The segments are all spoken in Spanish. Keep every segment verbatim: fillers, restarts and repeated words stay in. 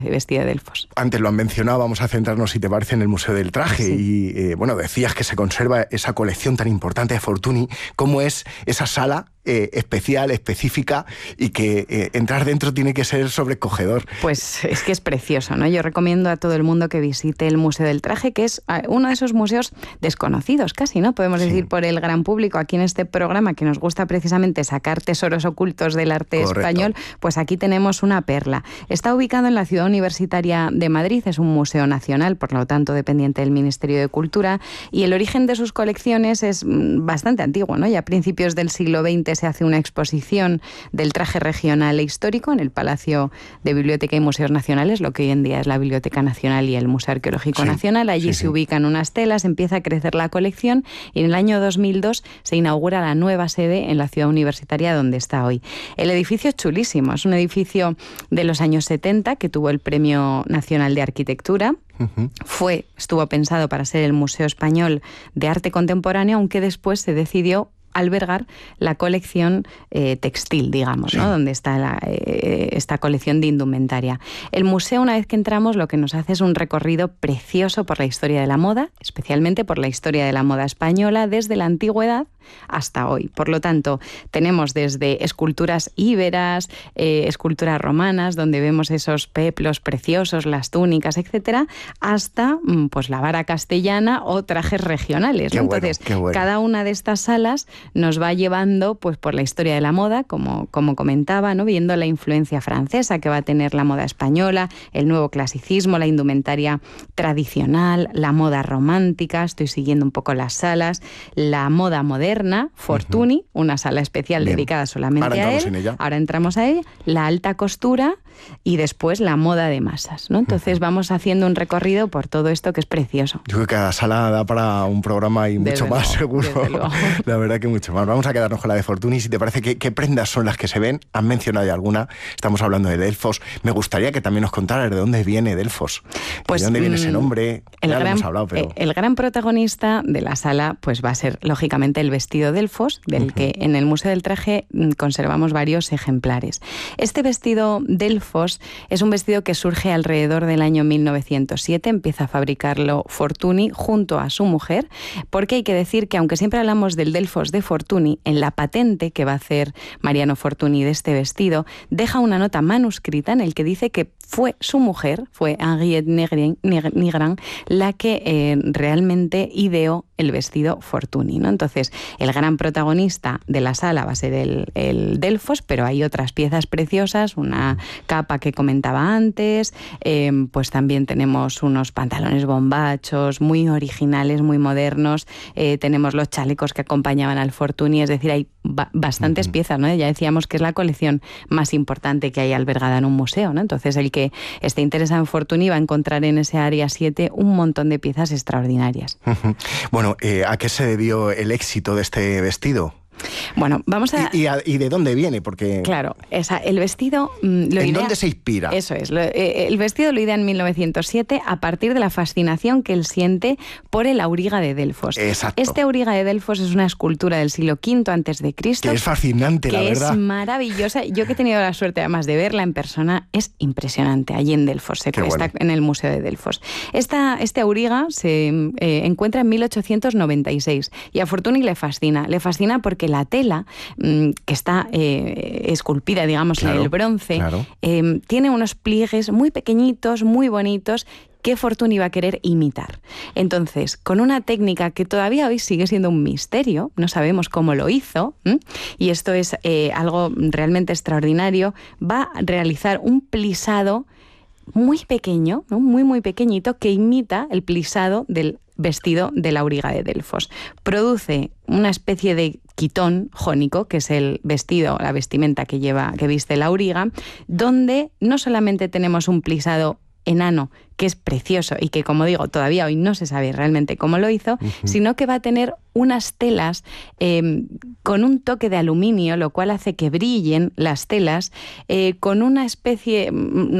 vestido de Delfos. Antes lo han mencionado, vamos a centrarnos, si te parece, en el Museo del Traje. Sí. Y eh, bueno, decías que se conserva esa colección tan importante de Fortuny. ¿Cómo es esa sala eh, especial, específica, y que eh, entrar dentro tiene que ser sobrecogedor? Pues es que es precioso, ¿no? Yo recomiendo a todo el mundo que visite el Museo del Traje, que es uno de esos museos desconocidos casi, ¿no? Podemos sí. decir por el gran público aquí en este programa, que nos gusta precisamente sacar tesoros ocultos del arte Correcto. español, pues aquí tenemos una perla. Está ubicado en la ciudad universitaria de Madrid, es un museo nacional, por lo tanto dependiente del Ministerio de Cultura, y el origen de sus colecciones es bastante antiguo, ¿no? Ya a principios del siglo veinte se hace una exposición del traje regional e histórico en el Palacio de Biblioteca y Museos Nacionales, lo que hoy en día es la Biblioteca Nacional y el Museo Arqueológico sí, Nacional. Allí sí, se sí. ubican unas telas, empieza a crecer la colección y en el año dos mil dos se inaugura la nueva sede en la ciudad universitaria donde está hoy. El edificio es chulísimo, es un edificio de los años setenta que tuvo el Premio Nacional de Arquitectura. Uh-huh. Fue, estuvo pensado para ser el Museo Español de Arte Contemporáneo, aunque después se decidió albergar la colección eh, textil, digamos, sí. ¿no? Donde está la, eh, esta colección de indumentaria. El museo, una vez que entramos, lo que nos hace es un recorrido precioso por la historia de la moda, especialmente por la historia de la moda española, desde la antigüedad hasta hoy. Por lo tanto, tenemos desde esculturas íberas, eh, esculturas romanas, donde vemos esos peplos preciosos, las túnicas, etcétera, hasta pues la vara castellana o trajes regionales, ¿no? Bueno, Entonces, bueno. cada una de estas salas nos va llevando pues por la historia de la moda, como, como comentaba, ¿no? Viendo la influencia francesa que va a tener la moda española, el nuevo clasicismo, la indumentaria tradicional, la moda romántica, estoy siguiendo un poco las salas, la moda moderna, Fortuny, uh-huh. una sala especial Bien. dedicada solamente Ahora a él. En ella. Ahora entramos a ella, la alta costura y después la moda de masas, ¿no? Entonces uh-huh. vamos haciendo un recorrido por todo esto que es precioso. Yo creo que cada sala da para un programa y desde mucho luego, más, seguro. La verdad que mucho más. Vamos a quedarnos con la de Fortuny. Si te parece, ¿qué, qué prendas son las que se ven? Han mencionado ya alguna. Estamos hablando de Delfos. Me gustaría que también nos contaras de dónde viene Delfos. Pues, ¿de dónde viene ese nombre? El ya gran, lo hemos hablado, pero... el gran protagonista de la sala pues va a ser, lógicamente, el vestido Delfos, del uh-huh. que en el Museo del Traje conservamos varios ejemplares. Este vestido Delfos es un vestido que surge alrededor del año mil novecientos siete. Empieza a fabricarlo Fortuny junto a su mujer, porque hay que decir que, aunque siempre hablamos del Delfos de Fortuny, en la patente que va a hacer Mariano Fortuny de este vestido, deja una nota manuscrita en el que dice que fue su mujer, fue Henriette Nigrand, la que eh, realmente ideó el vestido Fortuny, ¿no? Entonces, el gran protagonista de la sala va a ser el, el Delfos, pero hay otras piezas preciosas, una capa que comentaba antes, eh, pues también tenemos unos pantalones bombachos muy originales, muy modernos, eh, tenemos los chalecos que acompañaban al Fortuny, es decir, hay ba- bastantes uh-huh. piezas, ¿no? Ya decíamos que es la colección más importante que hay albergada en un museo, ¿no? Entonces, el que esté interesado en Fortuny va a encontrar en ese área siete un montón de piezas extraordinarias. Uh-huh. Bueno, eh, ¿a qué se debió el éxito de este vestido? Bueno, vamos a... ¿Y, y, a, y de dónde viene? Porque... Claro, esa, el vestido... Mmm, lo ¿En idea... dónde se inspira? Eso es. Lo, eh, el vestido lo idea en mil novecientos siete a partir de la fascinación que él siente por el auriga de Delfos. Exacto. Este auriga de Delfos es una escultura del siglo quinto antes de Cristo. Que es fascinante, que la verdad. Que es maravillosa. Yo que he tenido la suerte además de verla en persona, es impresionante. Allí en Delfos, se Qué está bueno. en el Museo de Delfos. Esta, este auriga se eh, encuentra en mil ochocientos noventa y seis y a Fortuny le fascina. Le fascina porque la tela que está eh, esculpida, digamos, claro, en el bronce, claro. eh, tiene unos pliegues muy pequeñitos, muy bonitos, que Fortuny va a querer imitar. Entonces, con una técnica que todavía hoy sigue siendo un misterio, no sabemos cómo lo hizo, ¿m? y esto es eh, algo realmente extraordinario, va a realizar un plisado muy pequeño, ¿no? muy muy pequeñito, que imita el plisado del vestido del auriga de Delfos. Produce una especie de quitón jónico, que es el vestido, la vestimenta que lleva, que viste el auriga, donde no solamente tenemos un plisado enano, que es precioso y que, como digo, todavía hoy no se sabe realmente cómo lo hizo, uh-huh. sino que va a tener unas telas eh, con un toque de aluminio, lo cual hace que brillen las telas, eh, con una especie,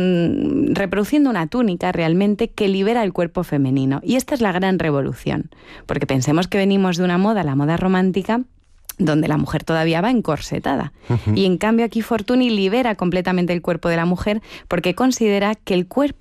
mm, reproduciendo una túnica realmente que libera el cuerpo femenino. Y esta es la gran revolución, porque pensemos que venimos de una moda, la moda romántica, donde la mujer todavía va encorsetada. Uh-huh. Y en cambio aquí Fortuny libera completamente el cuerpo de la mujer porque considera que el cuerpo